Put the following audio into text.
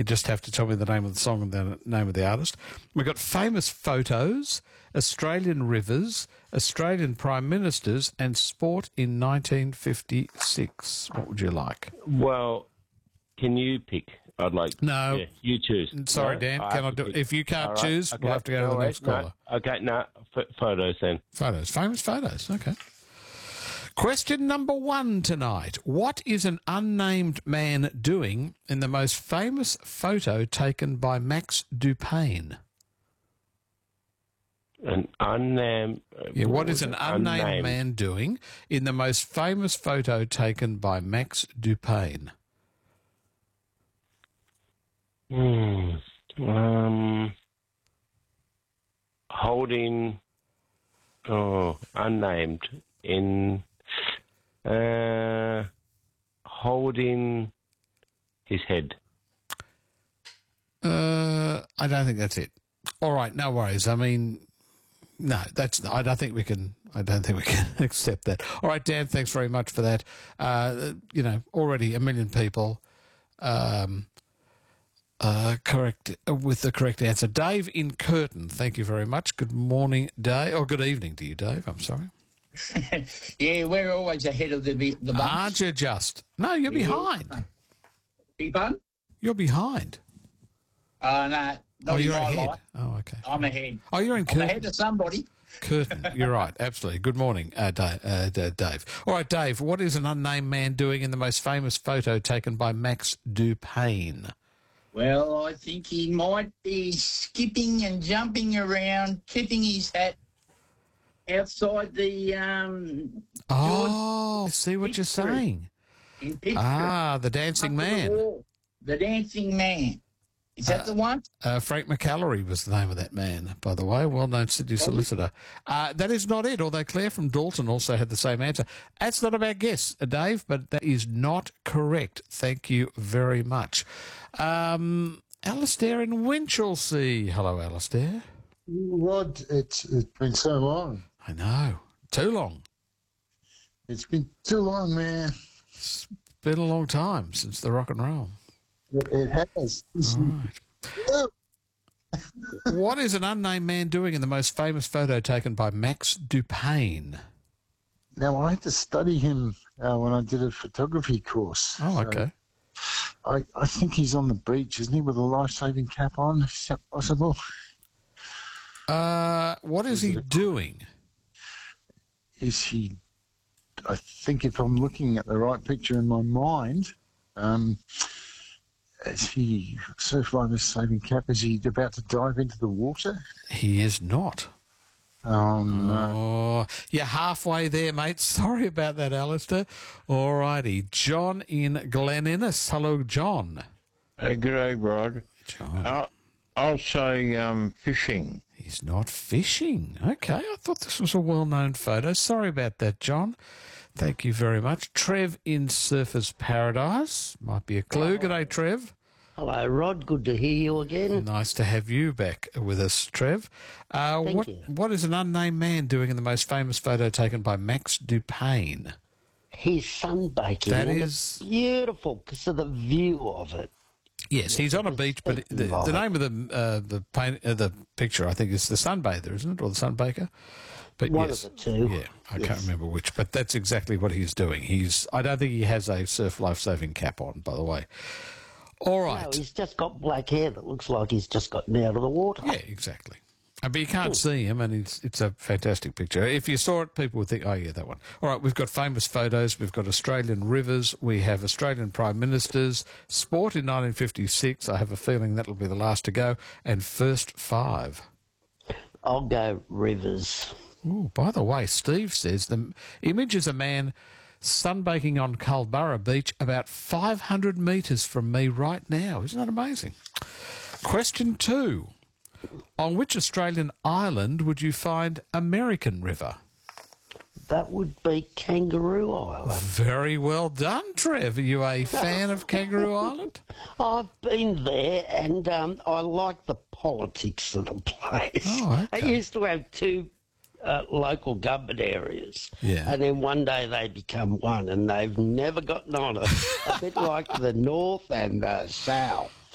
You just have to tell me the name of the song and the name of the artist. We've got famous photos, Australian rivers, Australian prime ministers, and sport in 1956. What would you like? Well, can you pick? I'd like... No. Yeah, you choose. Sorry, No? Dan. Can I do it? If you can't All right, choose, okay. we'll have to go to the next caller. Photos then. Photos. Famous photos. Okay. Question number 1 tonight. What is an unnamed man doing in the most famous photo taken by Max Dupain? An unnamed... What is an unnamed man doing in the most famous photo taken by Max Dupain? Holding... unnamed. Holding his head. I don't think that's it. All right, no worries. I mean, no, that's. I don't think we can accept that. All right, Dan, thanks very much for that. Already 1 million people correct with the correct answer. Dave in Curtin, thank you very much. Good morning, Dave, or good evening to you, Dave. I'm sorry. Yeah, we're always ahead of the bunch. Aren't you just? No, you're behind. Big bun? You're behind. No. You're ahead. Oh, okay. I'm ahead. Oh, you're in Curtin. I'm ahead of somebody. Curtin, you're right, absolutely. Good morning, Dave. All right, Dave, what is an unnamed man doing in the most famous photo taken by Max Dupain? Well, I think he might be skipping and jumping around, tipping his hat outside the... I see what you're saying. In Pittsburgh. The Dancing Man. The Dancing Man. Is that the one? Frank McAllery was the name of that man, by the way, well-known Sydney solicitor. That is not it, although Claire from Dalton also had the same answer. That's not a bad guess, Dave, but that is not correct. Thank you very much. Alistair in Winchelsea. Hello, Alistair. Rod, it's been so long. I know. Too long. It's been too long, man. It's been a long time since the rock and roll. It has. All right. What is an unnamed man doing in the most famous photo taken by Max Dupain? Now, I had to study him when I did a photography course. Oh, okay. I think he's on the beach, isn't he, with a life-saving cap on? Is that possible? What is he doing? Is he... I think if I'm looking at the right picture in my mind... is he surf life saving cap? Is he about to dive into the water? He is not. Oh, no. Oh, you're halfway there, mate. Sorry about that, Alistair. All righty. John in Glen Innes. Hello, John. Good day, Rod. John. I'll say fishing. He's not fishing. Okay, I thought this was a well-known photo. Sorry about that, John. Thank you very much. Trev in Surfers Paradise. Might be a clue. G'day, Trev. Hello, Rod. Good to hear you again. Nice to have you back with us, Trev. Thank you. What is an unnamed man doing in the most famous photo taken by Max Dupain? He's sunbaking. That and is it's beautiful because of the view of it. Yes, he's on a beach, but the name of the picture, I think, is the Sunbather, isn't it, or the Sunbaker? But One yes, of the two. Yeah, I can't remember which, but that's exactly what he's doing. I don't think he has a surf life-saving cap on, by the way. All right. No, he's just got black hair that looks like he's just gotten out of the water. Yeah, exactly. But you can't see him, and it's a fantastic picture. If you saw it, people would think, oh, yeah, that one. All right, we've got famous photos. We've got Australian rivers. We have Australian prime ministers. Sport in 1956. I have a feeling that'll be the last to go. And first five. I'll go rivers. Ooh, by the way, Steve says the image is a man sunbaking on Culburra Beach about 500 metres from me right now. Isn't that amazing? Question 2. On which Australian island would you find American River? That would be Kangaroo Island. Very well done, Trev. Are you a fan of Kangaroo Island? I've been there, and I like the politics of the place. Oh, okay. I used to have two local government areas. Yeah. And then one day they become one, and they've never gotten on it. A bit like the north and south.